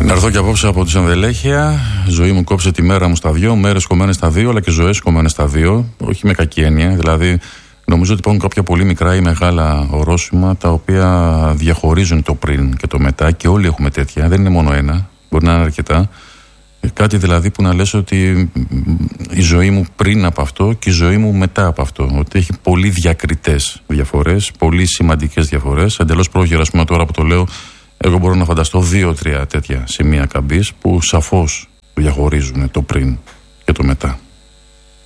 Να έρθω και απόψε από τη Ενδελέχεια. Ζωή μου κόψε τη μέρα μου στα δύο, μέρες κομμένες στα δύο, αλλά και ζωές κομμένες στα δύο. Όχι με κακή έννοια. Δηλαδή, νομίζω ότι υπάρχουν κάποια πολύ μικρά ή μεγάλα ορόσημα τα οποία διαχωρίζουν το πριν και το μετά, και όλοι έχουμε τέτοια. Δεν είναι μόνο ένα, μπορεί να είναι αρκετά. Κάτι δηλαδή που να λες ότι η ζωή μου πριν από αυτό και η ζωή μου μετά από αυτό. Ότι έχει πολύ διακριτές διαφορές, πολύ σημαντικές διαφορές. Εντελώς πρόχειρα, ας πούμε, τώρα που το λέω, εγώ μπορώ να φανταστώ 2-3 τέτοια σημεία καμπής που σαφώς διαχωρίζουν το πριν και το μετά.